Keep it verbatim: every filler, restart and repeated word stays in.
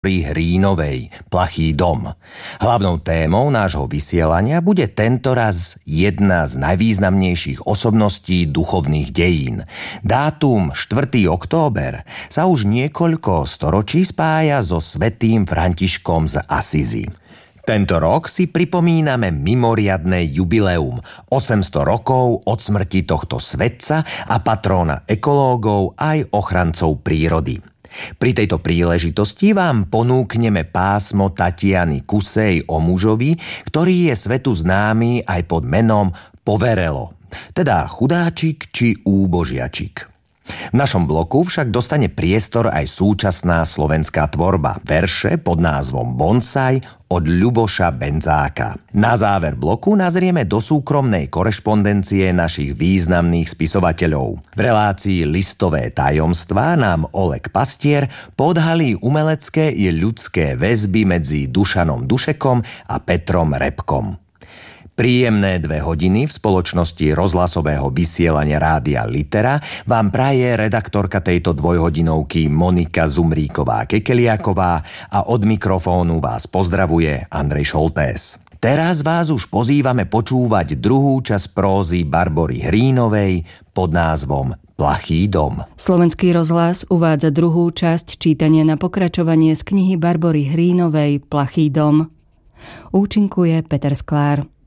Hrínovej, Plachý dom. Hlavnou témou nášho vysielania bude tentoraz jedna z najvýznamnejších osobností duchovných dejín. Dátum štvrtého október sa už niekoľko storočí spája so svätým Františkom z Asízy. Tento rok si pripomíname mimoriadne jubileum, osemsto rokov od smrti tohto svetca a patróna ekológov aj ochrancov prírody. Pri tejto príležitosti vám ponúkneme pásmo Tatiany Kusej o mužovi, ktorý je svetu známy aj pod menom Poverelo, teda chudáčik či úbožiačik. V našom bloku však dostane priestor aj súčasná slovenská tvorba, verše pod názvom Bonsai od Ľuboša Benzáka. Na záver bloku nazrieme do súkromnej korešpondencie našich významných spisovateľov. V relácii Listové tajomstvá nám Oleg Pastier podhalí umelecké i ľudské väzby medzi Dušanom Dušekom a Petrom Repkom. Príjemné dve hodiny v spoločnosti rozhlasového vysielania Rádia Litera vám praje redaktorka tejto dvojhodinovky Monika Zumríková-Kekeliaková a od mikrofónu vás pozdravuje Andrej Šoltés. Teraz vás už pozývame počúvať druhú časť prózy Barbory Hrínovej pod názvom Plachý dom. Slovenský rozhlas uvádza druhú časť čítania na pokračovanie z knihy Barbory Hrínovej Plachý dom. Účinkuje Peter Sklár.